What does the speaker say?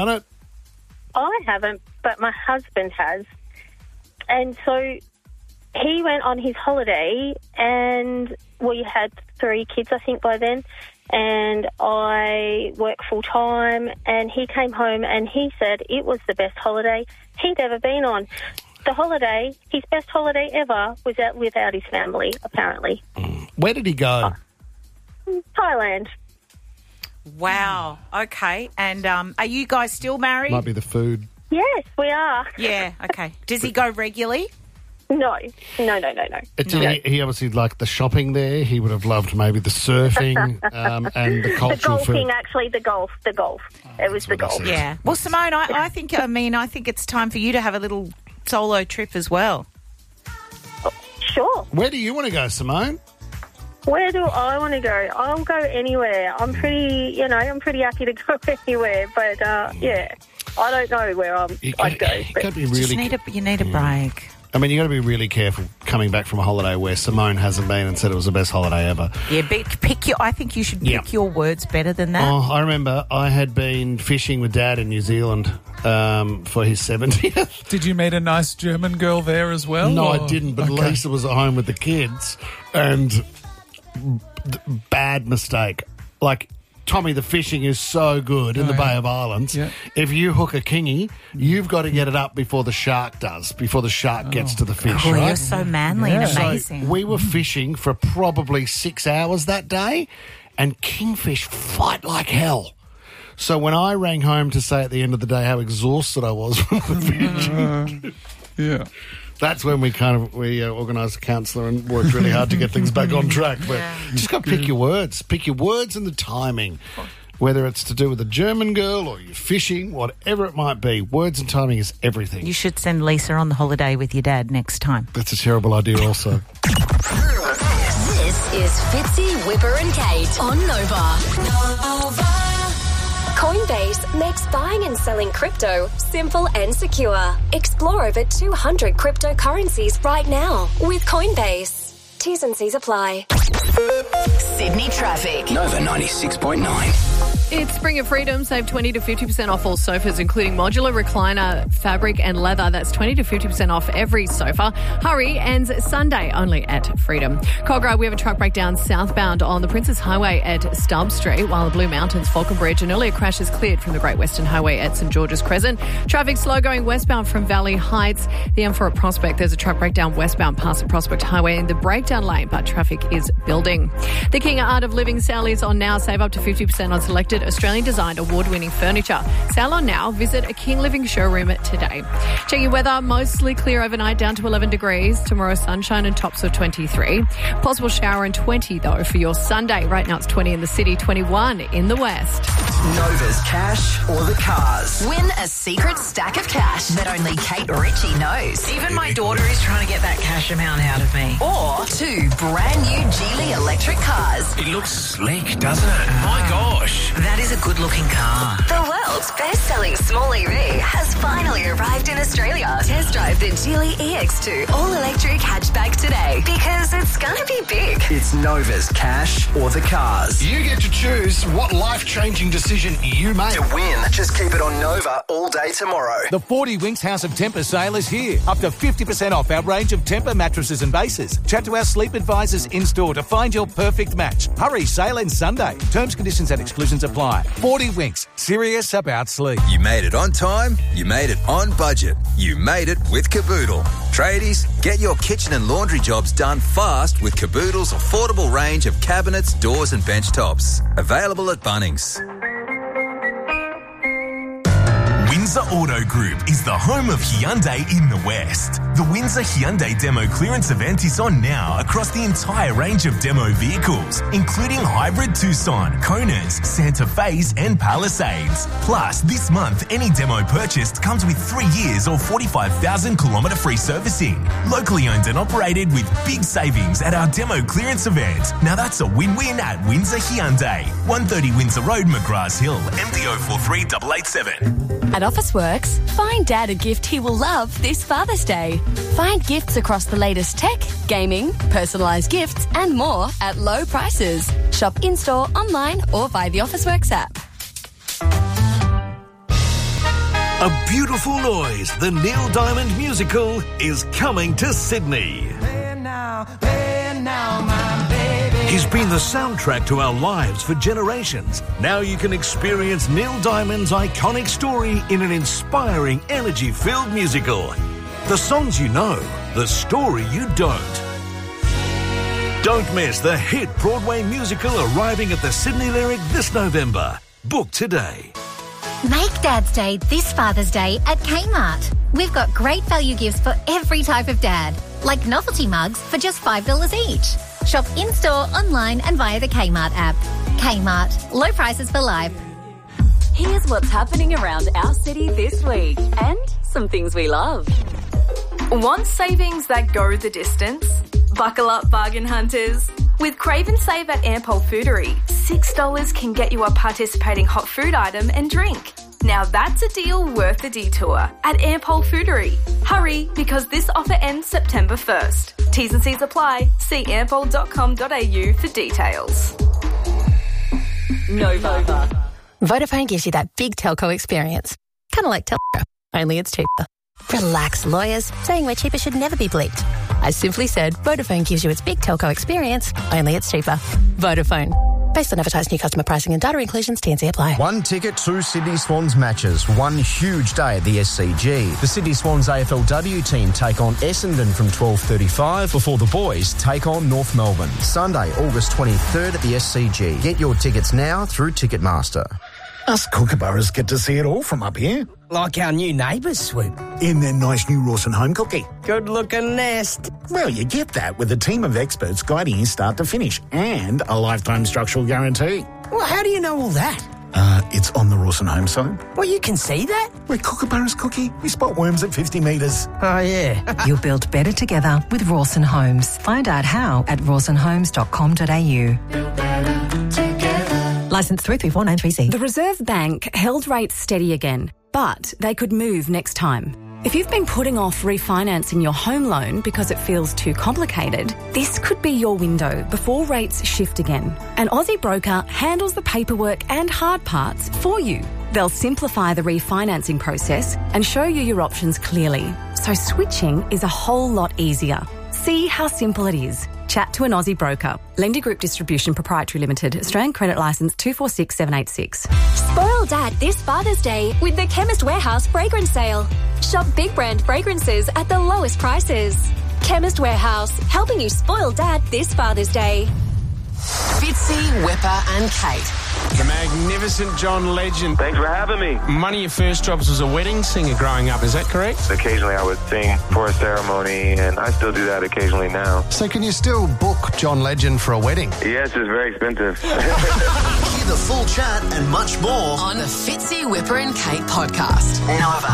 it? I haven't, but my husband has. And so he went on his holiday and we had 3 kids, I think, by then. And I work full-time, and he came home and he said it was the best holiday he'd ever been on. The holiday, his best holiday ever, was out without his family, apparently. Where did he go? Thailand. Wow. Okay. And are you guys still married? Might be the food. Yes, we are. Yeah. Okay. Does he go regularly? No. He obviously liked the shopping there. He would have loved maybe the surfing and the cultural the golfing, food. actually, the golf. It was the golf. Yeah. Well, Simone, I think it's time for you to have a little solo trip as well. Sure. Where do you want to go, Simone? Where do I want to go? I'll go anywhere. I'm pretty happy to go anywhere. But, yeah, I don't know where I'd go. You need a break. I mean, you got to be really careful coming back from a holiday where Simone hasn't been and said it was the best holiday ever. Yeah, I think you should pick your words better than that. Oh, I remember I had been fishing with Dad in New Zealand for his 70th. Did you meet a nice German girl there as well? No, I didn't, but Lisa was at home with the kids and bad mistake. Like, Tommy, the fishing is so good in the Bay of Islands. Yeah. If you hook a kingy, you've got to get it up before the shark does, before the shark gets to the fish, right? You're so manly and amazing. So we were fishing for probably 6 hours that day, and kingfish fight like hell. So when I rang home to say at the end of the day how exhausted I was from the fishing, that's when we organised a counsellor and worked really hard to get things back on track. But you just got to pick your words. Pick your words and the timing. Whether it's to do with a German girl or you're fishing, whatever it might be, words and timing is everything. You should send Lisa on the holiday with your dad next time. That's a terrible idea also. This is Fitzy, Whipper and Kate on Nova. Coinbase makes buying and selling crypto simple and secure. Explore over 200 cryptocurrencies right now with Coinbase. T's and C's apply. Sydney traffic. Nova 96.9. It's Spring of Freedom. Save 20 to 50% off all sofas, including modular, recliner, fabric and leather. That's 20 to 50% off every sofa. Hurry, ends Sunday only at Freedom. Cogra, we have a truck breakdown southbound on the Princess Highway at Stubb Street, while the Blue Mountains Falcon Bridge. An earlier crash is cleared from the Great Western Highway at St George's Crescent. Traffic slow going westbound from Valley Heights. The M4 at Prospect, there's a truck breakdown westbound past the Prospect Highway in the breakdown lane, but traffic is building. The King Art of Living sale is on now. Save up to 50% on selected Australian-designed award-winning furniture. Sale on now. Visit a King Living showroom today. Checking weather, mostly clear overnight, down to 11 degrees. Tomorrow, sunshine and tops of 23. Possible shower and 20, though, for your Sunday. Right now, it's 20 in the city, 21 in the west. Nova's cash or the cars. Win a secret stack of cash that only Kate Ritchie knows. Even my daughter is trying to get that cash amount out of me. Or 2 brand new Geely electric cars. It looks slick, doesn't it? My gosh. That is a good-looking car. The world's best-selling small EV has finally arrived in Australia. Test drive the Geely EX2 all-electric hatchback today, because it's gonna be big. It's Nova's cash or the cars. You get to choose what life-changing decision you make. To win, just keep it on Nova all day tomorrow. The 40 Winks House of Temper sale is here. Up to 50% off our range of Temper mattresses and bases. Chat to our sleep advisors in-store to find your perfect match. Hurry, sale ends Sunday. Terms, conditions and exclusions apply. 40 Winks, serious about sleep. You made it on time, you made it on budget, you made it with Caboodle. Tradies, get your kitchen and laundry jobs done fast with Caboodle's affordable range of cabinets, doors and bench tops. Available at Bunnings. Windsor Auto Group is the home of Hyundai in the West. The Windsor Hyundai Demo Clearance event is on now across the entire range of demo vehicles, including hybrid Tucson, Konas, Santa Fe's and Palisades. Plus, this month, any demo purchased comes with 3 years or 45,000 kilometre free servicing. Locally owned and operated with big savings at our Demo Clearance event. Now that's a win-win at Windsor Hyundai. 130 Windsor Road, McGrath Hill, MDO 43887. At Officeworks, find Dad a gift he will love this Father's Day. Find gifts across the latest tech, gaming, personalised gifts and more at low prices. Shop in-store, online or via the Officeworks app. A Beautiful Noise, the Neil Diamond musical, is coming to Sydney. He's been the soundtrack to our lives for generations. Now you can experience Neil Diamond's iconic story in an inspiring, energy-filled musical. The songs you know, the story you don't. Don't miss the hit Broadway musical arriving at the Sydney Lyric this November. Book today. Make Dad's Day this Father's Day at Kmart. We've got great value gifts for every type of dad, like novelty mugs for just $5 each. Shop in-store, online and via the Kmart app. Kmart. Low prices for life. Here's what's happening around our city this week and some things we love. Want savings that go the distance? Buckle up, bargain hunters. With Crave and Save at Ampol Foodery, $6 can get you a participating hot food item and drink. Now that's a deal worth the detour at Ampol Foodery. Hurry, because this offer ends September 1st. T's and C's apply. See ampol.com.au for details. Nova. Vodafone gives you that big telco experience. Kind of like Telco, only it's cheaper. Relax, lawyers. Saying we're cheaper should never be bleeped. I simply said Vodafone gives you its big telco experience, only it's cheaper. Vodafone. Based on advertised new customer pricing and data inclusions, T&C apply. One ticket, 2 Sydney Swans matches. One huge day at the SCG. The Sydney Swans AFLW team take on Essendon from 12:35 before the boys take on North Melbourne. Sunday, August 23rd at the SCG. Get your tickets now through Ticketmaster. Us kookaburras get to see it all from up here. Like our new neighbours, Swoop. In their nice new Rawson home cookie. Good-looking nest. Well, you get that with a team of experts guiding you start to finish and a lifetime structural guarantee. Well, how do you know all that? It's on the Rawson home site. Well, you can see that? We're kookaburras, Cookie. We spot worms at 50 metres. Oh, yeah. You'll build better together with Rawson Homes. Find out how at rawsonhomes.com.au. Licence 334930C. The Reserve Bank held rates steady again, but they could move next time. If you've been putting off refinancing your home loan because it feels too complicated, this could be your window before rates shift again. An Aussie broker handles the paperwork and hard parts for you. They'll simplify the refinancing process and show you your options clearly, so switching is a whole lot easier. See how simple it is. Chat to an Aussie broker. Lender Group Distribution Proprietary Limited. Australian Credit Licence 246786. Spoil Dad this Father's Day with the Chemist Warehouse fragrance sale. Shop big brand fragrances at the lowest prices. Chemist Warehouse, helping you spoil Dad this Father's Day. Fitzy, Whipper and Kate. The magnificent John Legend. Thanks for having me. One of your first jobs was a wedding singer growing up, is that correct? Occasionally I would sing for a ceremony, and I still do that occasionally now. So can you still book John Legend for a wedding? Yes, it's very expensive. Hear the full chat and much more on the Fitzy, Whipper and Kate podcast. Nova.